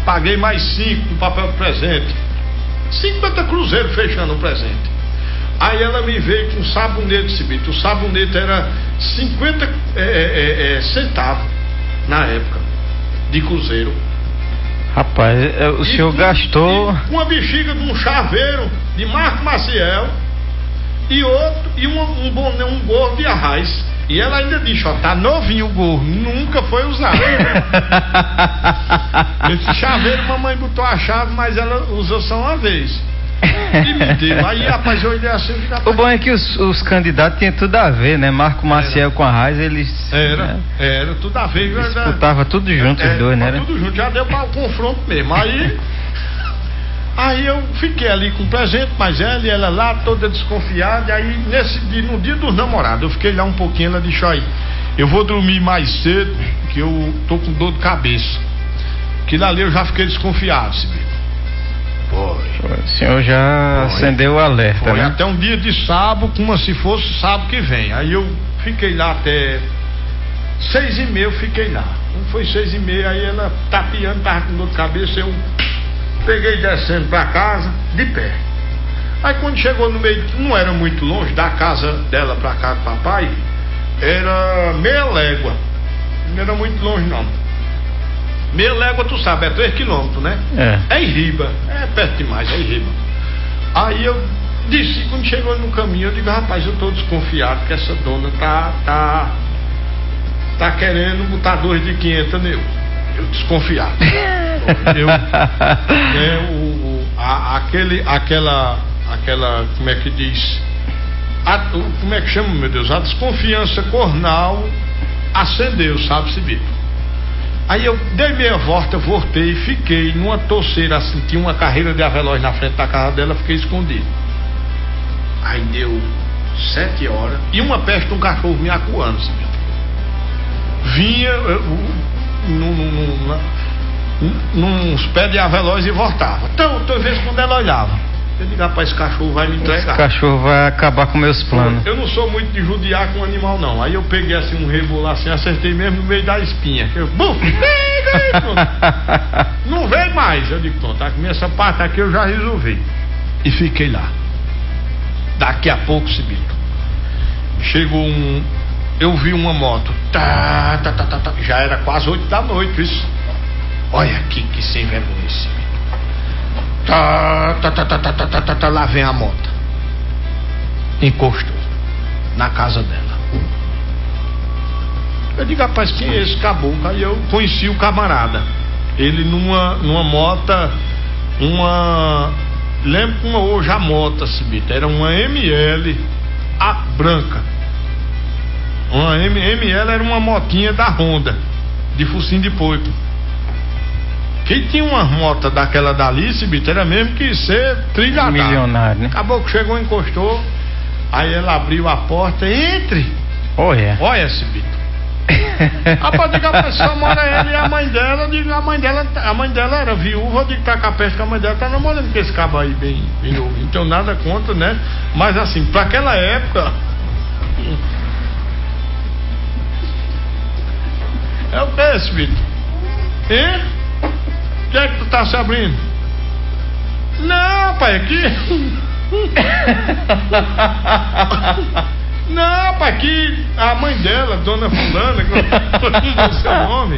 paguei mais 5 no papel de presente. 50 cruzeiros fechando o presente. Aí ela me veio com um sabonete, Cibito. O sabonete era 50 centavos na época de cruzeiro. Rapaz, o senhor gastou. Uma bexiga de um chaveiro de Marco Maciel e outro, e um gorro de Arraiz. E ela ainda disse, ó, tá novinho o gorro, nunca foi usado. Esse chaveiro, mamãe botou a chave, mas ela usou só uma vez. E me deu. Aí, rapaz, eu olhei assim, rapaz. O bom é que os candidatos tinham tudo a ver, né? Marco Maciel com a Arraiz, eles. Era tudo a ver. Disputava tudo junto, os dois, né? Tudo junto, já deu para o confronto mesmo. Aí eu fiquei ali com o presente, mas ela lá toda desconfiada. Aí no dia dos namorados, eu fiquei lá um pouquinho. Ela disse: aí, eu vou dormir mais cedo, que eu tô com dor de cabeça. Que lá ali eu já fiquei desconfiado, Sibito. O senhor já acendeu o alerta, foi, né? Até um dia de sábado, como se fosse sábado que vem. Aí eu fiquei lá até 6h30, eu fiquei lá. Quando foi 6h30, aí ela tapeando, tava com dor de cabeça, eu peguei descendo pra casa, de pé. Aí quando chegou no meio, não era muito longe, da casa dela pra casa do papai, era meia légua. Não era muito longe não. Meia légua, tu sabe, é 3 quilômetros, né? É em Riba, é perto demais, é em Riba. Aí eu disse, quando chegou no caminho, eu digo, rapaz, eu tô desconfiado que essa dona tá querendo botar 2 de 500 nele. Eu desconfiado. Aquela, como é que diz? Como é que chama, meu Deus? A desconfiança cornal acendeu, sabe, Cibito? Aí eu dei meia volta, voltei, fiquei numa torceira assim, tinha uma carreira de aveloz na frente da casa dela, fiquei escondido. Aí deu 7 horas e uma peste de um cachorro me acuando, Cibito. Vinha nos pés de aveloz e voltava. Então, toda vez quando ela olhava, eu digo, rapaz, esse cachorro vai me entregar. Esse cachorro vai acabar com meus planos. Eu não sou muito de judiar com animal, não. Aí eu peguei assim um rebolo assim, acertei mesmo no meio da espinha. Não veio mais. Eu digo, pronto, essa parte aqui eu já resolvi. E fiquei lá. Daqui a pouco, Cibito, chegou eu vi uma moto. Já era quase 8 da noite, isso. Olha aqui que sem vergonha, Cibito. Lá vem a moto. Encostou na casa dela. Eu digo, rapaz, quem é esse caboclo? Aí eu conheci o camarada. Ele numa moto, lembro como hoje a moto, Cibito, era uma ML branca. Uma ML era uma motinha da Honda, de focinho de porco. Quem tinha uma moto daquela dali, Cibito, era mesmo que ser trilhardário. Milionário, né? Acabou que chegou, encostou. Aí ela abriu a porta, entre. Olha, Cibito. Rapaz, diga pra sua mora ela e a mãe dela. Digo, a mãe dela era viúva. Eu digo, tá com a peste, que a mãe dela tá namorando com esse cabo aí bem novo. Então nada contra, né? Mas assim, pra aquela época. É o que, Cibito? Hein? O que é que tu tá se abrindo? Não, pai, aqui. Não, pai, aqui a mãe dela, dona fulana, que não sei o nome.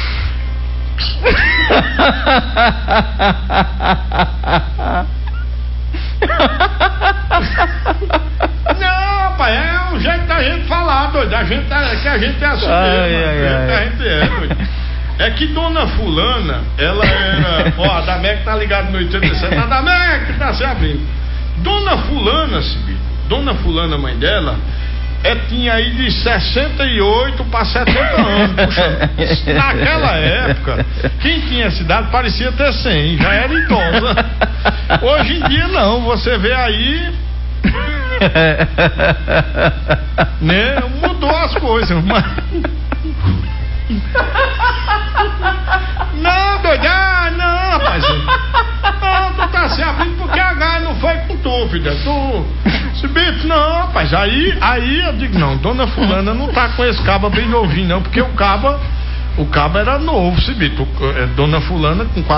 Não, pai, é o jeito da gente falar, doido. A gente é assim mesmo. Doido. É que dona fulana, ela era. Ó, a Damec tá ligada no 87, a Damec tá se abrindo. Dona fulana, Cibito, dona fulana, mãe dela, tinha aí de 68 para 70 anos. Puxa, naquela época, quem tinha cidade parecia ter 100, já era idosa. Hoje em dia não, você vê aí. Né? Mudou as coisas, mas. Não, doido, não, rapaz. Não, tu tá se abrindo porque a H não foi com tu, filha. Cibito, não, rapaz. Aí eu digo, não, dona fulana não tá com esse caba bem novinho, não, porque o caba era novo, Cibito. Dona fulana com